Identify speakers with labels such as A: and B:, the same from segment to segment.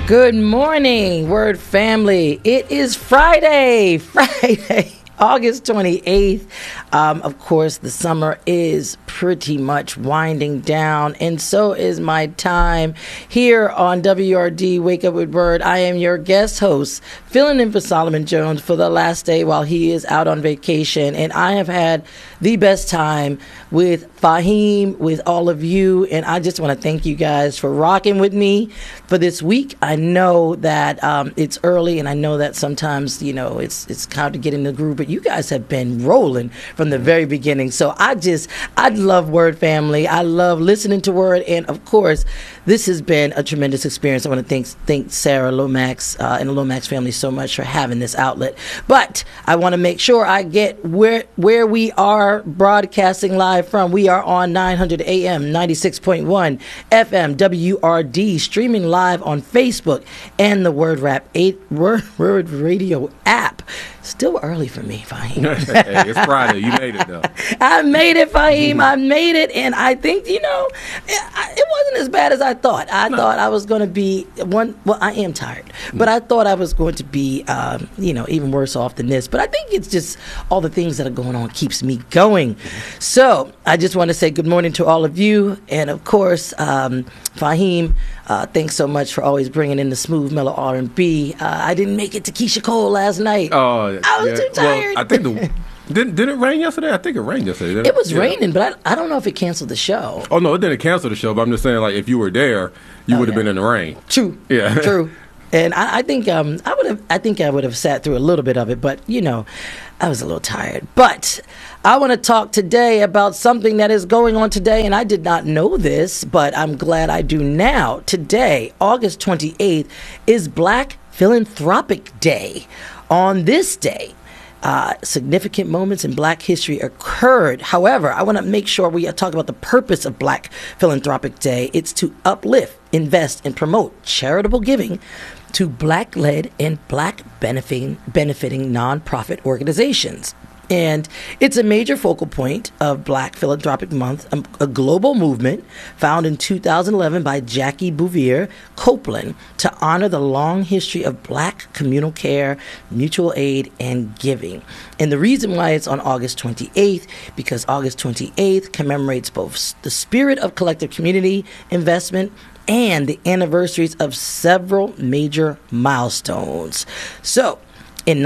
A: Good morning, Word family. It is Friday, August 28th. Of course, the summer is pretty much winding down, and so is my time here on WRD Wake Up with Word. I am your guest host, filling in for Solomon Jones for the last day while he is out on vacation, and I have had the best time with Fahim, with all of you, and I just want to thank you guys for rocking with me for this week. I know that it's early, and I know that sometimes, you know, it's hard to get in the groove, but you guys have been rolling from the very beginning. So I love Word family. I love listening to Word, and of course, this has been a tremendous experience. I want to thank Sarah Lomax and the Lomax family so much for having this outlet. But I want to make sure I get where we are broadcasting live from. We are on 900 AM, 96.1 FM, WRD, streaming live on Facebook and the Word Radio app. Still early for me, Fahim.
B: Hey, it's Friday. You made it, though.
A: I made it, Fahim. I made it, and I think, you know, it wasn't as bad as I thought. I thought I was going to be well, I am tired, but I thought I was going to be, even worse off than this. But I think it's just all the things that are going on keeps me going. So I just want to say good morning to all of you, and of course, Fahim, thanks so much for always bringing in the smooth, mellow R&B. I didn't make it to Keisha Cole last night.
B: Oh,
A: I was too tired.
B: Well, I think didn't it rain yesterday? I think it rained yesterday.
A: It was raining, but I don't know if it canceled the show.
B: Oh no, it didn't cancel the show. But I'm just saying, like, if you were there, you would have been in the rain.
A: True.
B: Yeah.
A: True. And I think I would have sat through a little bit of it, but you know, I was a little tired. But I want to talk today about something that is going on today, and I did not know this, but I'm glad I do now. Today, August 28th, is Black Philanthropic Day. On this day, significant moments in Black history occurred. However, I want to make sure we talk about the purpose of Black Philanthropic Day. It's to uplift, invest, and promote charitable giving to Black-led and Black benefiting nonprofit organizations. And it's a major focal point of Black Philanthropic Month, a global movement founded in 2011 by Jackie Bouvier Copeland to honor the long history of Black communal care, mutual aid, and giving. And the reason why it's on August 28th, because August 28th commemorates both the spirit of collective community investment and the anniversaries of several major milestones. So, in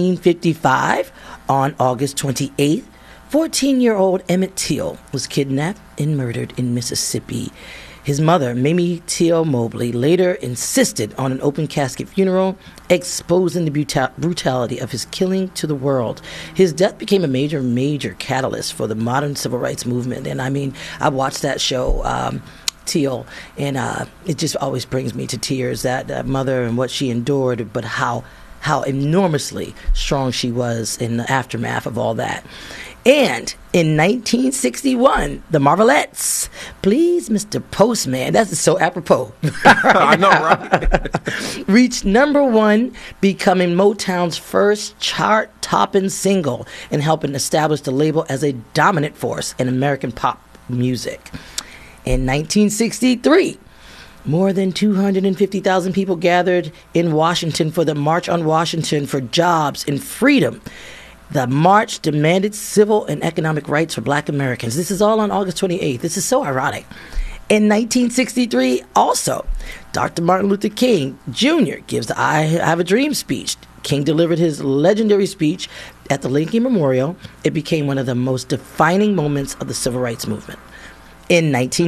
A: 1955, on August 28th, 14-year-old Emmett Till was kidnapped and murdered in Mississippi. His mother, Mamie Till Mobley, later insisted on an open casket funeral, exposing the brutality of his killing to the world. His death became a major catalyst for the modern civil rights movement. And I mean, I watched that show, Till, and it just always brings me to tears, that mother and what she endured, but how enormously strong she was in the aftermath of all that. And in 1961, the Marvelettes, Please Mr. Postman, that's so apropos.
B: I know, right?
A: Reached number one, becoming Motown's first chart-topping single and helping establish the label as a dominant force in American pop music. In 1963, more than 250,000 people gathered in Washington for the March on Washington for Jobs and Freedom. The march demanded civil and economic rights for Black Americans. This is all on August 28th. This is so ironic. In 1963, also, Dr. Martin Luther King Jr. gives the I Have a Dream speech. King delivered his legendary speech at the Lincoln Memorial. It became one of the most defining moments of the civil rights movement. In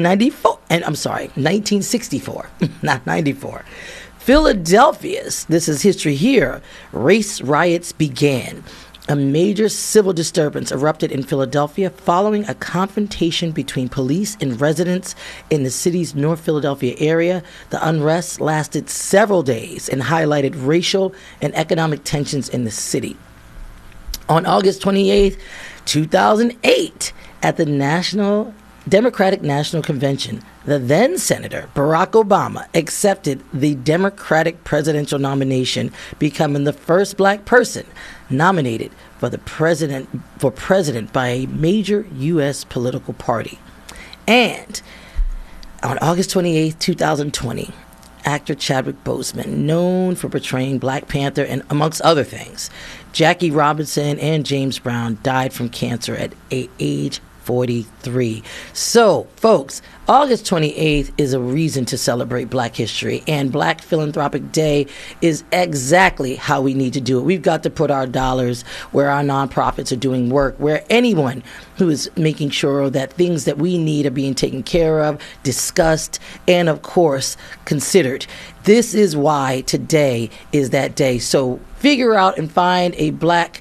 A: 1964, not 94, Philadelphia's, this is history here, race riots began. A major civil disturbance erupted in Philadelphia following a confrontation between police and residents in the city's North Philadelphia area. The unrest lasted several days and highlighted racial and economic tensions in the city. On August 28th, 2008, at the Democratic National Convention, the then Senator Barack Obama accepted the Democratic presidential nomination, becoming the first Black person nominated for president by a major U.S. political party. And on August 28, 2020, actor Chadwick Boseman, known for portraying Black Panther and amongst other things. Jackie Robinson and James Brown died from cancer at age 43. So, folks, August 28th is a reason to celebrate Black history, and Black Philanthropic Day is exactly how we need to do it. We've got to put our dollars where our nonprofits are doing work, where anyone who is making sure that things that we need are being taken care of, discussed, and, of course, considered. This is why today is that day. So figure out and find a Black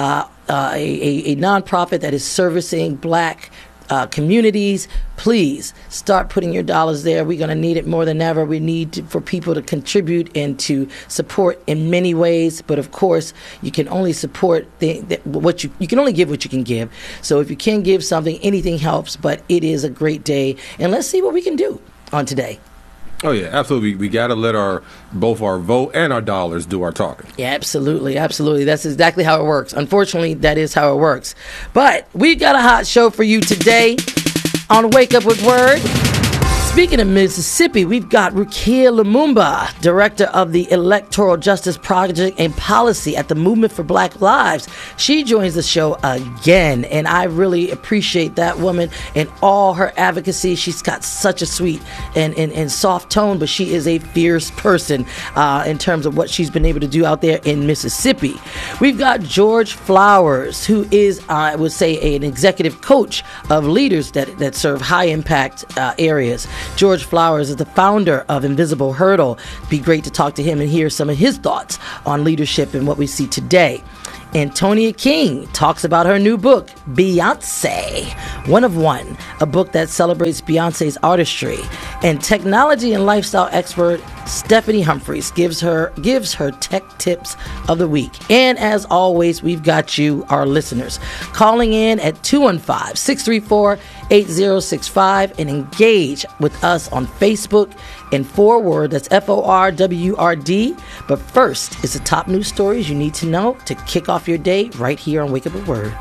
A: a nonprofit that is servicing Black communities. Please start putting your dollars there. We're going to need it more than ever. We need for people to contribute and to support in many ways. But of course, you can only support what you can only give what you can give. So if you can give something, anything helps. But it is a great day, and let's see what we can do on today.
B: Oh, yeah, absolutely. We got to let both our vote and our dollars do our talking.
A: Yeah, absolutely. Absolutely. That's exactly how it works. Unfortunately, that is how it works. But we've got a hot show for you today on Wake Up With Word. Speaking of Mississippi, we've got Rukia Lumumba, director of the Electoral Justice Project and Policy at the Movement for Black Lives. She joins the show again, and I really appreciate that woman and all her advocacy. She's got such a sweet and soft tone, but she is a fierce person in terms of what she's been able to do out there in Mississippi. We've got George Flowers, who is, I would say, an executive coach of leaders that serve high-impact areas. George Flowers is the founder of Invisible Hurdle. It'd be great to talk to him and hear some of his thoughts on leadership and what we see today. Antonia King talks about her new book, Beyonce, One of One, a book that celebrates Beyonce's artistry. And technology and lifestyle expert Stephanie Humphreys gives her tech tips of the week. And as always, we've got you, our listeners, calling in at 215-634-8065 and engage with us on Facebook and Forward. That's FORWRD. But first is the top news stories you need to know to kick off your day right here on Wake Up With Word.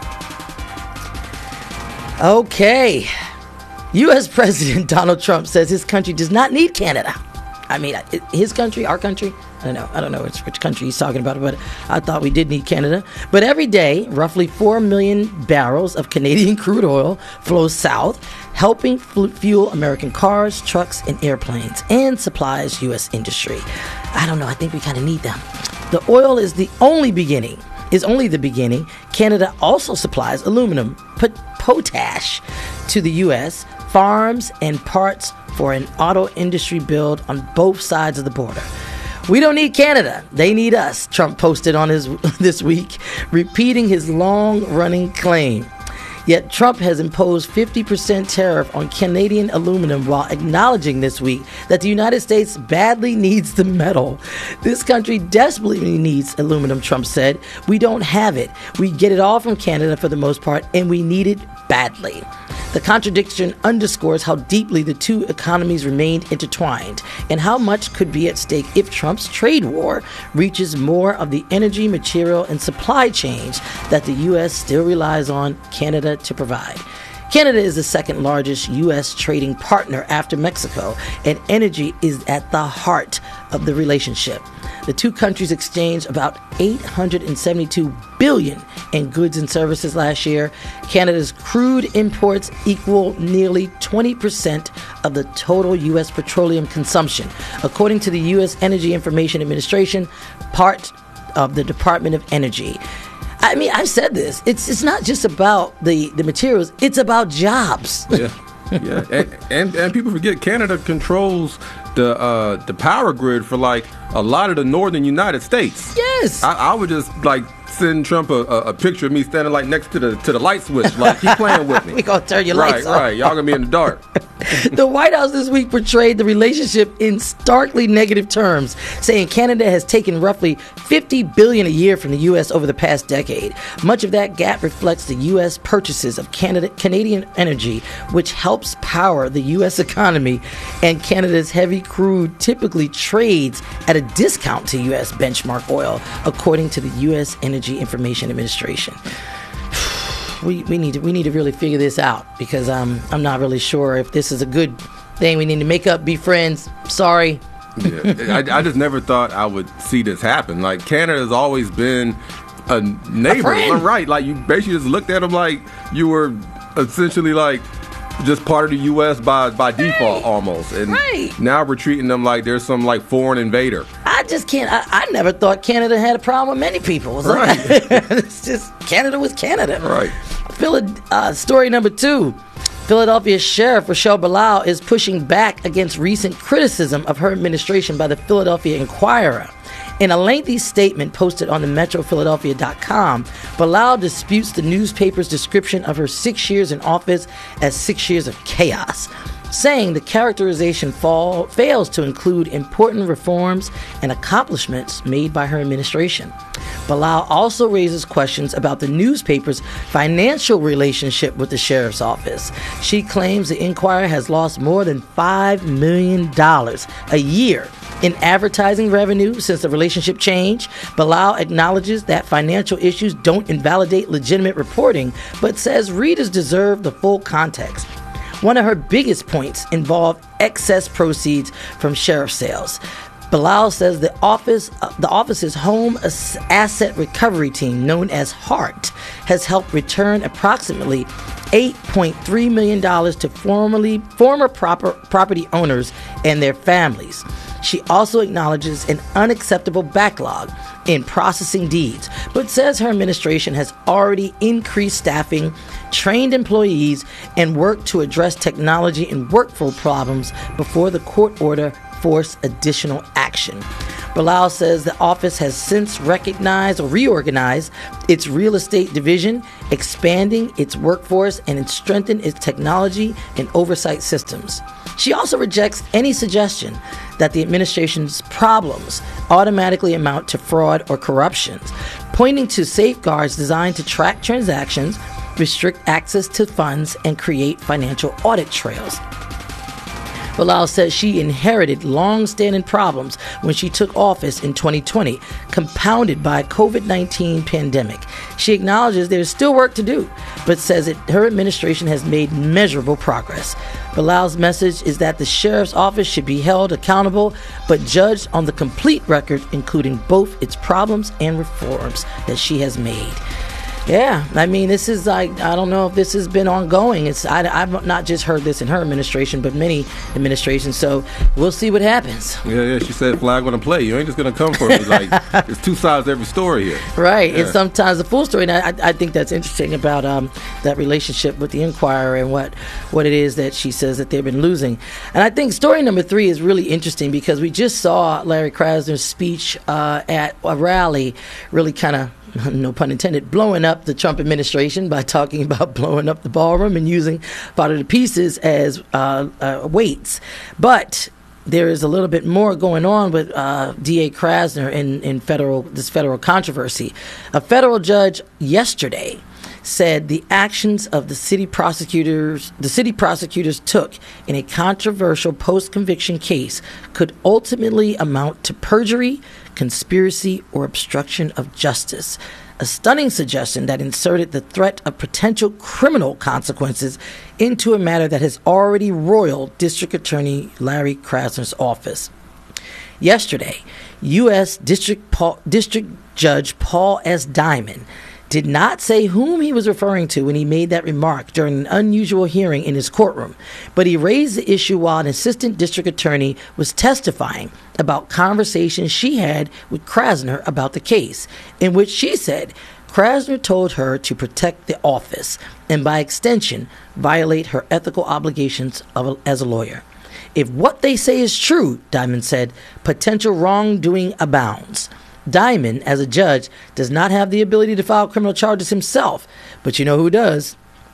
A: Okay. U.S. President Donald Trump says his country does not need Canada. I mean, his country, our country, I don't know which country he's talking about, but I thought we did need Canada. But every day, roughly 4 million barrels of Canadian crude oil flow south, helping fuel American cars, trucks, and airplanes, and supplies U.S. industry. I don't know. I think we kind of need them. The oil is only the beginning. Canada also supplies aluminum, potash to the U.S., farms, and parts for an auto industry build on both sides of the border. We don't need Canada. They need us, Trump posted on this week, repeating his long-running claim. Yet Trump has imposed 50% tariff on Canadian aluminum while acknowledging this week that the United States badly needs the metal. This country desperately needs aluminum, Trump said. We don't have it. We get it all from Canada for the most part, and we need it badly. The contradiction underscores how deeply the two economies remained intertwined and how much could be at stake if Trump's trade war reaches more of the energy, material, and supply chains that the U.S. still relies on Canada to provide. Canada is the second largest U.S. trading partner after Mexico, and energy is at the heart of the relationship. The two countries exchanged about $872 billion in goods and services last year. Canada's crude imports equal nearly 20% of the total U.S. petroleum consumption, according to the U.S. Energy Information Administration, part of the Department of Energy. I mean, I've said this. It's not just about the materials. It's about jobs.
B: Yeah. Yeah, and people forget Canada controls the power grid for like a lot of the northern United States.
A: Yes,
B: I would just like send Trump a picture of me standing like next to the light switch, like he's playing with me.
A: We gonna turn your lights off.
B: Right, y'all gonna be in the dark.
A: The White House this week portrayed the relationship in starkly negative terms, saying Canada has taken roughly $50 billion a year from the U.S. over the past decade. Much of that gap reflects the U.S. purchases of Canadian energy, which helps power the U.S. economy, and Canada's heavy crude typically trades at a discount to U.S. benchmark oil, according to the U.S. Energy Information Administration. We need to really figure this out, because I'm not really sure if this is a good thing. We need to make up, be friends. Sorry,
B: Yeah, I just never thought I would see this happen. Like, Canada has always been a neighbor, right? Like, you basically just looked at them like you were essentially like just part of the U.S. by default, almost. And now we're treating them like there's some like foreign invader.
A: I just can't. I never thought Canada had a problem with many people. It's like, it's just Canada was Canada.
B: Right.
A: Story number 2. Philadelphia Sheriff Rochelle Belial is pushing back against recent criticism of her administration by the Philadelphia Inquirer. In a lengthy statement posted on the MetroPhiladelphia.com, Belial disputes the newspaper's description of her 6 years in office as 6 years of chaos, saying the characterization fails to include important reforms and accomplishments made by her administration. Belial also raises questions about the newspaper's financial relationship with the sheriff's office. She claims the Inquirer has lost more than $5 million a year in advertising revenue since the relationship changed. Belial acknowledges that financial issues don't invalidate legitimate reporting, but says readers deserve the full context. One of her biggest points involved excess proceeds from sheriff sales. Belial says the office's home asset recovery team, known as HART, has helped return approximately $8.3 million to former property owners and their families. She also acknowledges an unacceptable backlog in processing deeds, but says her administration has already increased staffing, trained employees, and worked to address technology and workflow problems before the court order forced additional action. Belial says the office has since reorganized its real estate division, expanding its workforce, and strengthened its technology and oversight systems. She also rejects any suggestion that the administration's problems automatically amount to fraud or corruption, pointing to safeguards designed to track transactions, restrict access to funds, and create financial audit trails. Belial says she inherited long-standing problems when she took office in 2020, compounded by a COVID-19 pandemic. She acknowledges there's still work to do, but says her administration has made measurable progress. Belial's message is that the sheriff's office should be held accountable, but judged on the complete record, including both its problems and reforms that she has made. Yeah, I mean, this is like, I don't know if this has been ongoing. I've not just heard this in her administration, but many administrations. So we'll see what happens.
B: Yeah. She said, flag on the play. You ain't just going to come for me. Like, there's two sides to every story here.
A: Right. Yeah. And sometimes the full story. And I think that's interesting about that relationship with the Inquirer and what it is that she says that they've been losing. And I think story number 3 is really interesting because we just saw Larry Krasner's speech at a rally really kind of, no pun intended, blowing up the Trump administration by talking about blowing up the ballroom and using part of the pieces as weights. But there is a little bit more going on with D.A. Krasner in this federal controversy. A federal judge yesterday said the actions of the city prosecutors took in a controversial post-conviction case could ultimately amount to perjury, conspiracy, or obstruction of justice. A stunning suggestion that inserted the threat of potential criminal consequences into a matter that has already roiled District Attorney Larry Krasner's office. Yesterday, U.S. District Judge Paul S. Diamond did not say whom he was referring to when he made that remark during an unusual hearing in his courtroom, but he raised the issue while an assistant district attorney was testifying about conversations she had with Krasner about the case, in which she said Krasner told her to protect the office and, by extension, violate her ethical obligations as a lawyer. If what they say is true, Diamond said, potential wrongdoing abounds. Diamond, as a judge, does not have the ability to file criminal charges himself. But you know who does?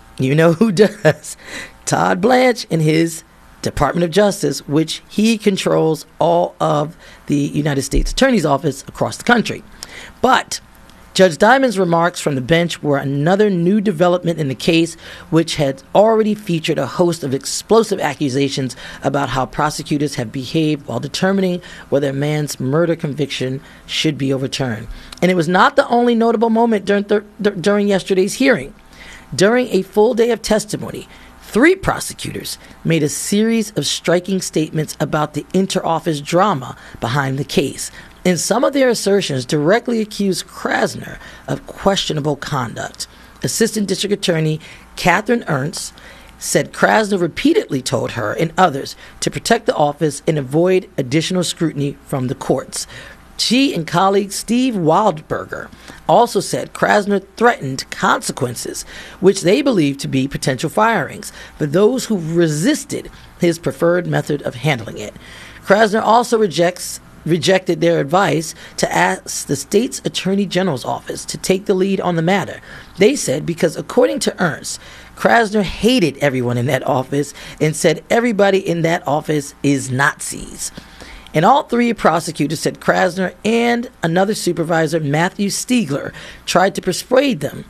A: Todd Blanche and his Department of Justice, which he controls all of the United States Attorney's Office across the country. But Judge Diamond's remarks from the bench were another new development in the case, which had already featured a host of explosive accusations about how prosecutors have behaved while determining whether a man's murder conviction should be overturned. And it was not the only notable moment during yesterday's hearing. During a full day of testimony, 3 prosecutors made a series of striking statements about the inter-office drama behind the case, and some of their assertions directly accused Krasner of questionable conduct. Assistant District Attorney Catherine Ernst said Krasner repeatedly told her and others to protect the office and avoid additional scrutiny from the courts. She and colleague Steve Wildberger also said Krasner threatened consequences, which they believed to be potential firings, for those who resisted his preferred method of handling it. Krasner also rejected their advice to ask the state's attorney general's office to take the lead on the matter. They said because, according to Ernst, Krasner hated everyone in that office and said everybody in that office is Nazis. And all 3 prosecutors said Krasner and another supervisor, Matthew Stiegler, tried to persuade them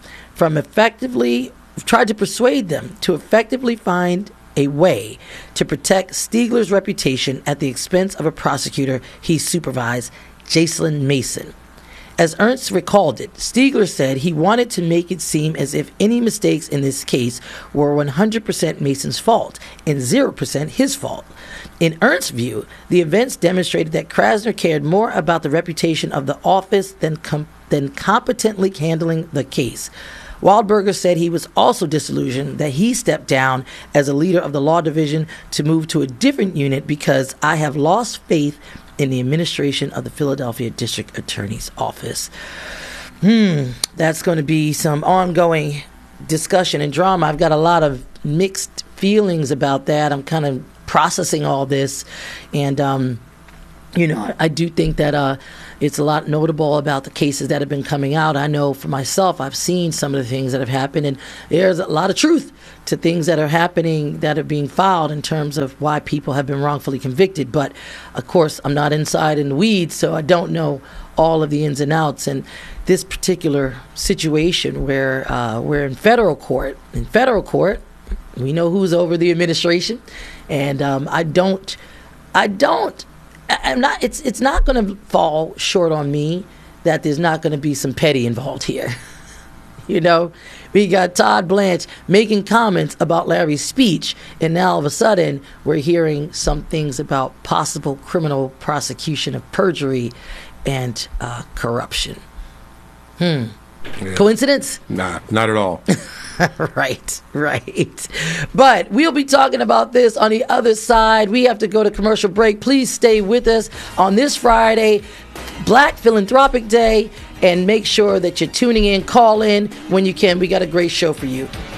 A: to effectively find a way to protect Stiegler's reputation at the expense of a prosecutor he supervised, Jacelyn Mason. As Ernst recalled it, Stiegler said he wanted to make it seem as if any mistakes in this case were 100% Mason's fault and 0% his fault. In Ernst's view, the events demonstrated that Krasner cared more about the reputation of the office than competently handling the case. Wildberger said he was also disillusioned that he stepped down as a leader of the law division to move to a different unit because I have lost faith in the administration of the Philadelphia District Attorney's Office. That's going to be some ongoing discussion and drama. I've got a lot of mixed feelings about that. I'm kind of processing all this, and I do think that it's a lot notable about the cases that have been coming out. I know for myself, I've seen some of the things that have happened, and there's a lot of truth to things that are happening that are being filed in terms of why people have been wrongfully convicted. But, of course, I'm not inside in the weeds, so I don't know all of the ins and outs. And this particular situation where we're in federal court, we know who's over the administration, and I'm not. It's not going to fall short on me that there's not going to be some petty involved here. We got Todd Blanche making comments about Larry's speech, and now all of a sudden we're hearing some things about possible criminal prosecution of perjury and corruption. Yeah. Coincidence?
B: Nah, not at all.
A: Right. But we'll be talking about this on the other side. We have to go to commercial break. Please stay with us on this Friday, Black Philanthropic Day, and make sure that you're tuning in. Call in when you can. We got a great show for you.